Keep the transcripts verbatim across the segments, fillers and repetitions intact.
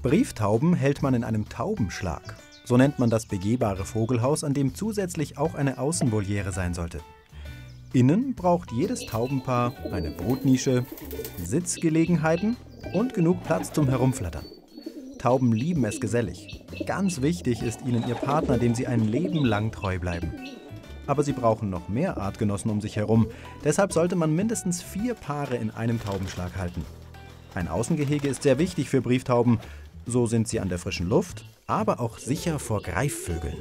Brieftauben hält man in einem Taubenschlag. So nennt man das begehbare Vogelhaus, an dem zusätzlich auch eine Außenvoliere sein sollte. Innen braucht jedes Taubenpaar eine Brutnische, Sitzgelegenheiten und genug Platz zum Herumflattern. Tauben lieben es gesellig. Ganz wichtig ist ihnen ihr Partner, dem sie ein Leben lang treu bleiben. Aber sie brauchen noch mehr Artgenossen um sich herum. Deshalb sollte man mindestens vier Paare in einem Taubenschlag halten. Ein Außengehege ist sehr wichtig für Brieftauben. So sind sie an der frischen Luft, aber auch sicher vor Greifvögeln.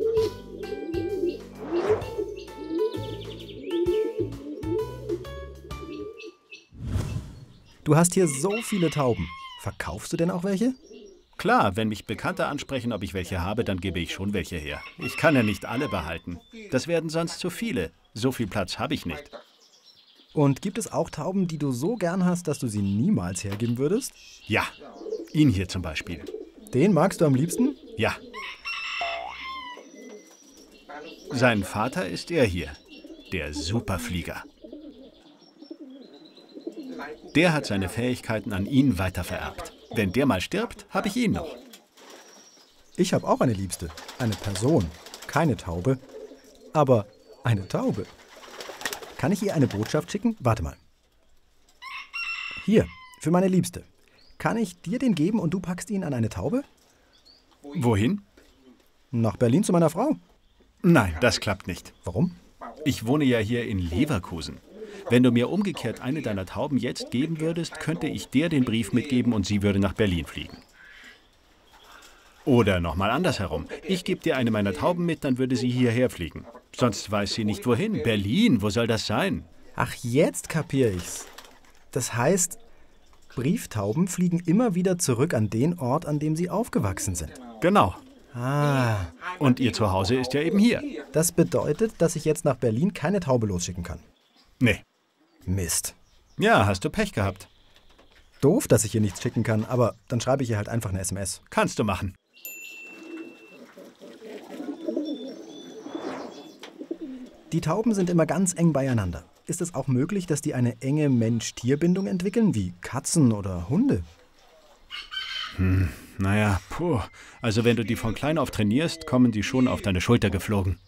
Du hast hier so viele Tauben. Verkaufst du denn auch welche? Klar, wenn mich Bekannte ansprechen, ob ich welche habe, dann gebe ich schon welche her. Ich kann ja nicht alle behalten. Das werden sonst zu viele. So viel Platz habe ich nicht. Und gibt es auch Tauben, die du so gern hast, dass du sie niemals hergeben würdest? Ja, ihn hier zum Beispiel. Den magst du am liebsten? Ja. Sein Vater ist er hier, der Superflieger. Der hat seine Fähigkeiten an ihn weitervererbt. Wenn der mal stirbt, habe ich ihn noch. Ich habe auch eine Liebste, eine Person, keine Taube, aber eine Taube. Kann ich ihr eine Botschaft schicken? Warte mal. Hier, für meine Liebste. Kann ich dir den geben und du packst ihn an eine Taube? Wohin? Nach Berlin zu meiner Frau. Nein, das klappt nicht. Warum? Ich wohne ja hier in Leverkusen. Wenn du mir umgekehrt eine deiner Tauben jetzt geben würdest, könnte ich dir den Brief mitgeben und sie würde nach Berlin fliegen. Oder nochmal andersherum. Ich gebe dir eine meiner Tauben mit, dann würde sie hierher fliegen. Sonst weiß sie nicht wohin. Berlin, wo soll das sein? Ach, jetzt kapiere ich's. Das heißt, Brieftauben fliegen immer wieder zurück an den Ort, an dem sie aufgewachsen sind. Genau. Ah. Und ihr Zuhause ist ja eben hier. Das bedeutet, dass ich jetzt nach Berlin keine Taube losschicken kann. Nee. Mist. Ja, hast du Pech gehabt. Doof, dass ich ihr nichts schicken kann, aber dann schreibe ich ihr halt einfach eine S M S. Kannst du machen. Die Tauben sind immer ganz eng beieinander. Ist es auch möglich, dass die eine enge Mensch-Tier-Bindung entwickeln, wie Katzen oder Hunde? Hm, naja, puh. Also wenn du die von klein auf trainierst, kommen die schon auf deine Schulter geflogen.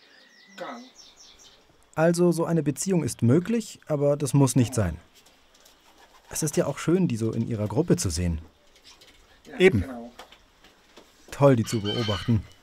Also so eine Beziehung ist möglich, aber das muss nicht sein. Es ist ja auch schön, die so in ihrer Gruppe zu sehen. Eben. Toll, die zu beobachten.